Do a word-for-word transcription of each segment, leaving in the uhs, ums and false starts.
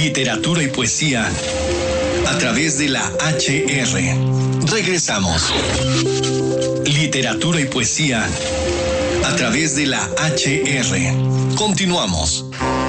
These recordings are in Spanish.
literatura y poesía a través de la H R. Regresamos. Literatura y poesía a través de la H R. Continuamos.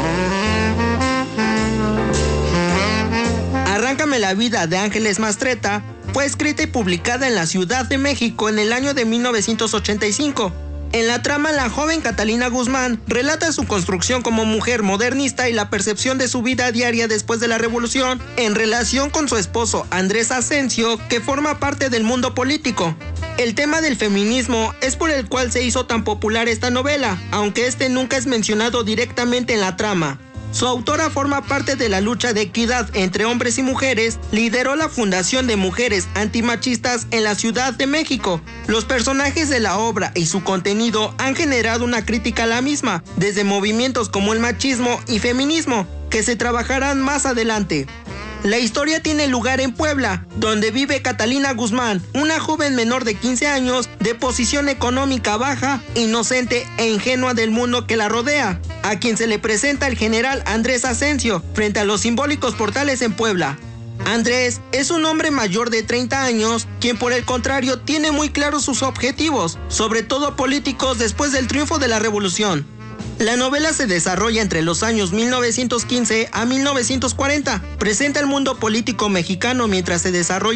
Arráncame la vida de Ángeles Mastretta fue escrita y publicada en la Ciudad de México en el año de mil novecientos ochenta y cinco. En la trama, la joven Catalina Guzmán relata su construcción como mujer modernista y la percepción de su vida diaria después de la revolución en relación con su esposo Andrés Asensio, que forma parte del mundo político. El tema del feminismo es por el cual se hizo tan popular esta novela, aunque este nunca es mencionado directamente en la trama. Su autora forma parte de la lucha de equidad entre hombres y mujeres, lideró la fundación de mujeres antimachistas en la Ciudad de México. Los personajes de la obra y su contenido han generado una crítica a la misma, desde movimientos como el machismo y feminismo, que se trabajarán más adelante. La historia tiene lugar en Puebla, donde vive Catalina Guzmán, una joven menor de quince años, de posición económica baja, inocente e ingenua del mundo que la rodea, a quien se le presenta el general Andrés Asensio frente a los simbólicos portales en Puebla. Andrés es un hombre mayor de treinta años, quien por el contrario tiene muy claros sus objetivos, sobre todo políticos después del triunfo de la revolución. La novela se desarrolla entre los años mil novecientos quince a mil novecientos cuarenta. Presenta el mundo político mexicano mientras se desarrolla